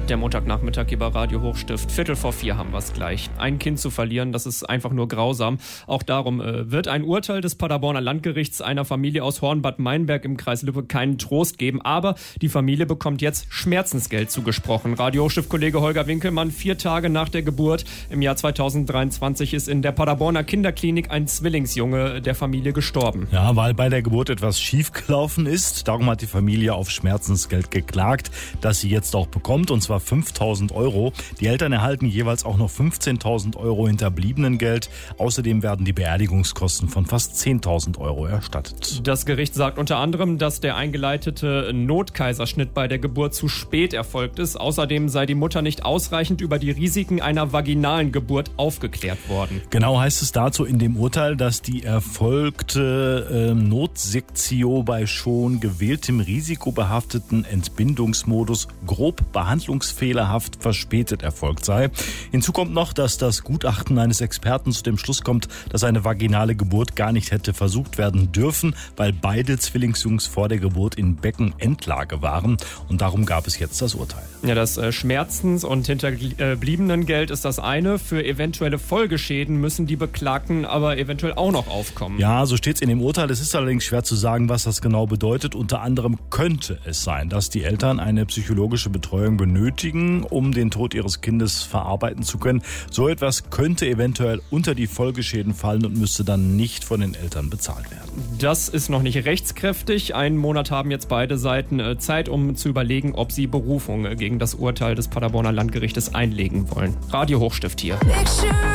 Der Montagnachmittag hier bei Radio Hochstift. 3:45 haben wir es gleich. Ein Kind zu verlieren, das ist einfach nur grausam. Auch darum wird ein Urteil des Paderborner Landgerichts einer Familie aus Hornbad Meinberg im Kreis Lübeck keinen Trost geben. Aber die Familie bekommt jetzt Schmerzensgeld zugesprochen. Radio Hochstift-Kollege Holger Winkelmann, 4 Tage nach der Geburt im Jahr 2023 ist in der Paderborner Kinderklinik ein Zwillingsjunge der Familie gestorben. Ja, weil bei der Geburt etwas schiefgelaufen ist. Darum hat die Familie auf Schmerzensgeld geklagt, das sie jetzt auch bekommt, und zwar 5.000 Euro. Die Eltern erhalten jeweils auch noch 15.000 Euro Hinterbliebenengeld. Außerdem werden die Beerdigungskosten von fast 10.000 Euro erstattet. Das Gericht sagt unter anderem, dass der eingeleitete Notkaiserschnitt bei der Geburt zu spät erfolgt ist. Außerdem sei die Mutter nicht ausreichend über die Risiken einer vaginalen Geburt aufgeklärt worden. Genau heißt es dazu in dem Urteil, dass die erfolgte Notsektio bei schon gewähltem risikobehafteten Entbindungsmodus grob behandlungsfehlerhaft verspätet erfolgt sei. Hinzu kommt noch, dass das Gutachten eines Experten zu dem Schluss kommt, dass eine vaginale Geburt gar nicht hätte versucht werden dürfen, weil beide Zwillingsjungs vor der Geburt in Beckenendlage waren. Und darum gab es jetzt das Urteil. Ja, das Schmerzens- und Hinterbliebenengeld ist das eine. Für eventuelle Folgeschäden müssen die Beklagten aber eventuell auch noch aufkommen. Ja, so steht es in dem Urteil. Es ist allerdings schwer zu sagen, was das genau bedeutet. Unter anderem könnte es sein, dass die Eltern eine psychologische Betreuung benötigen, um den Tod ihres Kindes verarbeiten zu können. So etwas könnte eventuell unter die Folgeschäden fallen und müsste dann nicht von den Eltern bezahlt werden. Das ist noch nicht rechtskräftig. Einen Monat haben jetzt beide Seiten Zeit, um zu überlegen, ob sie Berufung gegen das Urteil des Paderborner Landgerichtes einlegen wollen. Radio Hochstift hier.